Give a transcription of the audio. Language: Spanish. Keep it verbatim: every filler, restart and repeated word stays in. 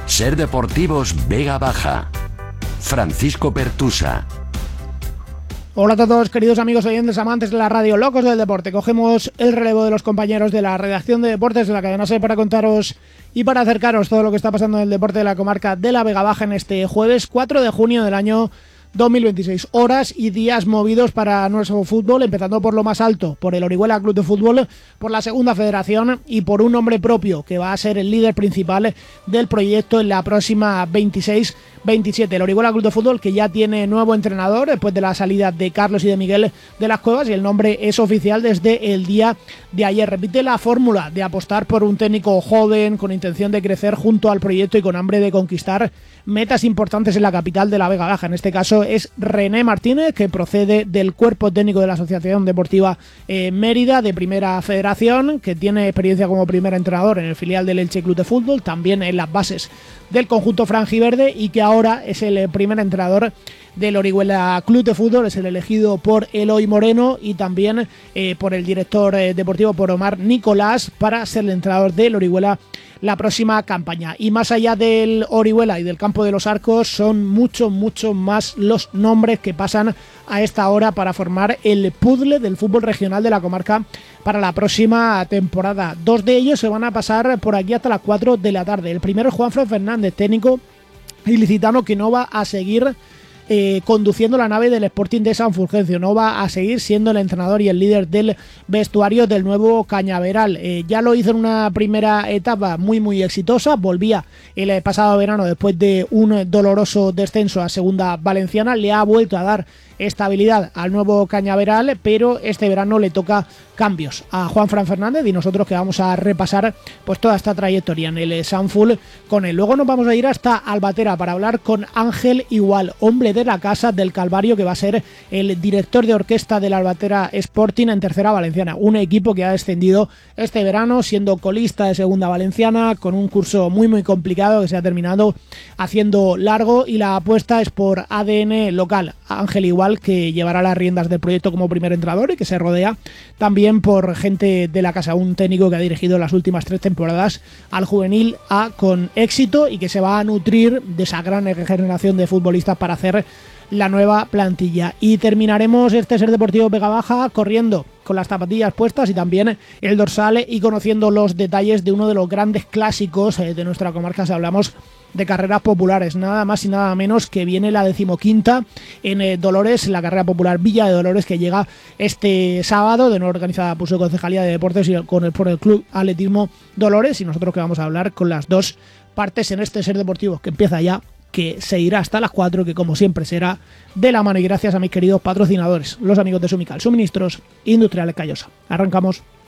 Ser Deportivos Vega Baja. Francisco Pertusa. Hola a todos, queridos amigos oyentes, amantes de la radio, locos del deporte. Cogemos el relevo de los compañeros de la redacción de deportes de la cadena SER para contaros y para acercaros todo lo que está pasando en el deporte de la comarca de la Vega Baja en este jueves cuatro de junio del año dos mil veintiséis. Horas y días movidos para nuestro fútbol, empezando por lo más alto, por el Orihuela Club de Fútbol, por la segunda federación y por un hombre propio que va a ser el líder principal del proyecto en la próxima veintiséis veintisiete. El Orihuela Club de Fútbol, que ya tiene nuevo entrenador después de la salida de Carlos y de Miguel de las Cuevas, y el nombre es oficial desde el día de ayer. Repite la fórmula de apostar por un técnico joven con intención de crecer junto al proyecto y con hambre de conquistar metas importantes en la capital de la Vega Baja. En este caso es René Martínez, que procede del cuerpo técnico de la Asociación Deportiva eh, Mérida de Primera Federación, que tiene experiencia como primer entrenador en el filial del Elche Club de Fútbol, también en las bases del conjunto franjiverde, y que ahora es el primer entrenador del Orihuela Club de Fútbol. Es el elegido por Eloy Moreno y también eh, por el director eh, deportivo, por Omar Nicolás, para ser el entrenador del Orihuela la próxima campaña. Y más allá del Orihuela y del campo de los Arcos, son mucho, mucho más los nombres que pasan a esta hora para formar el puzzle del fútbol regional de la comarca para la próxima temporada. Dos de ellos se van a pasar por aquí hasta las cuatro de la tarde. El primero es Juanfran Fernández, técnico ilicitano, que no va a seguir Eh, conduciendo la nave del Sporting de San Fulgencio, no va a seguir siendo el entrenador y el líder del vestuario del nuevo Cañaveral. Eh, ya lo hizo en una primera etapa muy muy exitosa, volvía el pasado verano después de un doloroso descenso a Segunda Valenciana, le ha vuelto a dar estabilidad al nuevo Cañaveral, pero este verano le toca cambios a Juanfran Fernández, y nosotros que vamos a repasar pues toda esta trayectoria en el Sanful con él. Luego nos vamos a ir hasta Albatera para hablar con Ángel Igual, hombre de la casa del Calvario, que va a ser el director de orquesta del Albatera Sporting en Tercera Valenciana, un equipo que ha descendido este verano siendo colista de Segunda Valenciana, con un curso muy muy complicado que se ha terminado haciendo largo, y la apuesta es por A D N local. Ángel Igual, que llevará las riendas del proyecto como primer entrenador y que se rodea también por gente de la casa, un técnico que ha dirigido las últimas tres temporadas al juvenil A con éxito y que se va a nutrir de esa gran generación de futbolistas para hacer la nueva plantilla. Y terminaremos este Ser Deportivo Vega Baja corriendo con las zapatillas puestas y también el dorsal y conociendo los detalles de uno de los grandes clásicos de nuestra comarca si hablamos de carreras populares, nada más y nada menos que viene la decimoquinta en eh, Dolores, la carrera popular Villa de Dolores, que llega este sábado, de nuevo organizada por su Concejalía de Deportes y con el, por el Club Atletismo Dolores, y nosotros que vamos a hablar con las dos partes en este Ser Deportivo que empieza ya, que se irá hasta las cuatro, que como siempre será de la mano y gracias a mis queridos patrocinadores, los amigos de Sumical, Suministros Industriales Callosa. Arrancamos.